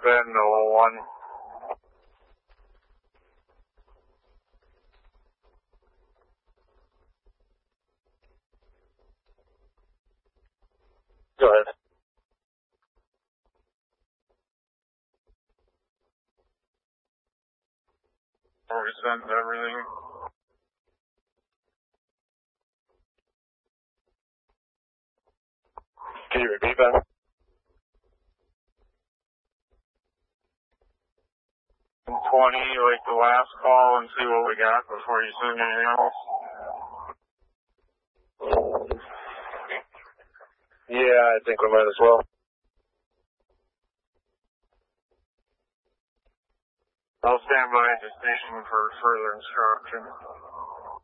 Bend 01. Go ahead. We sent everything. Can you repeat that? And 20, like the last call, and see what we got before you send anything else. Yeah, I think we might as well. I'll stand by at the station for further instruction.